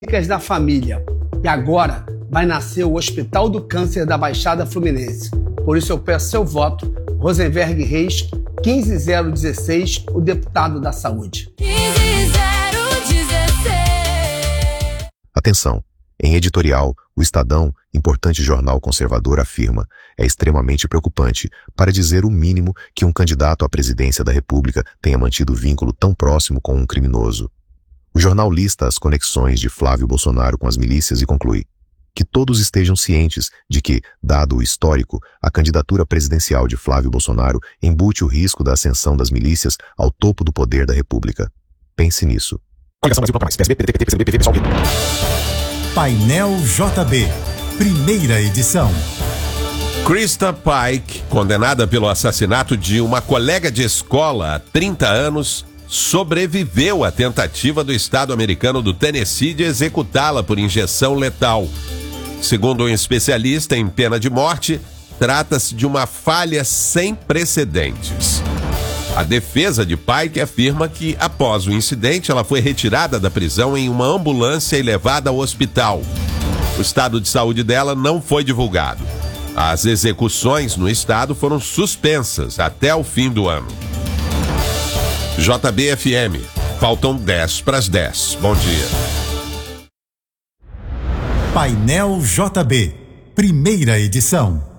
Clínicas da Família. E agora vai nascer o Hospital do Câncer da Baixada Fluminense. Por isso eu peço seu voto, Rosenberg Reis, 15016, o deputado da Saúde. 15016. Atenção! Em editorial, o Estadão, importante jornal conservador, afirma: é extremamente preocupante, para dizer o mínimo, que um candidato à presidência da República tenha mantido vínculo tão próximo com um criminoso. O jornal lista as conexões de Flávio Bolsonaro com as milícias e conclui que todos estejam cientes de que, dado o histórico, a candidatura presidencial de Flávio Bolsonaro embute o risco da ascensão das milícias ao topo do poder da República. Pense nisso. Painel JB, primeira edição. Krista Pike, condenada pelo assassinato de uma colega de escola há 30 anos, sobreviveu à tentativa do estado americano do Tennessee de executá-la por injeção letal. Segundo um especialista em pena de morte, trata-se de uma falha sem precedentes. A defesa de Pike afirma que, após o incidente, ela foi retirada da prisão em uma ambulância e levada ao hospital. O estado de saúde dela não foi divulgado. As execuções no estado foram suspensas até o fim do ano. JBFM, faltam 10 para as 10. Bom dia. Painel JB, primeira edição.